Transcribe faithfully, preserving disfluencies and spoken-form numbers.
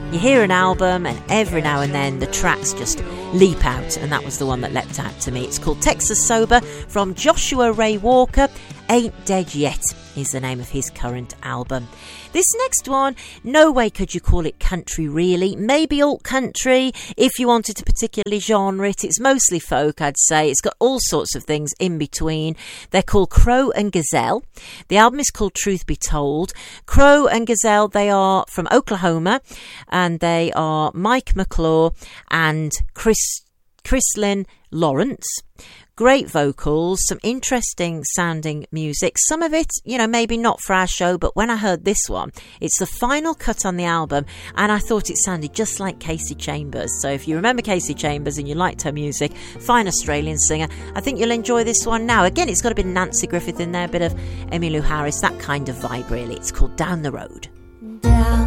You hear an album and every now and then the tracks just leap out, and that was the one that leapt out to me. It's called Texas Sober from Joshua Ray Walker. Ain't Dead Yet is the name of his current album. This next one, no way could you call it country really. Maybe alt country if you wanted to particularly genre it. It's mostly folk, I'd say. It's got all sorts of things in between. They're called Crow and Gazelle. The album is called Truth Be Told. Crow and Gazelle, they are from Oklahoma, and they are Mike McClure and Chris Chrislyn Lawrence. Great vocals, some interesting sounding music. Some of it, you know, maybe not for our show, but when I heard this one, it's the final cut on the album, and I thought it sounded just like Kasey Chambers. So if you remember Kasey Chambers and you liked her music, fine Australian singer, I think you'll enjoy this one now. Again, it's got a bit of Nancy Griffith in there, a bit of Emmylou Harris, that kind of vibe really. It's called Down the Road. Down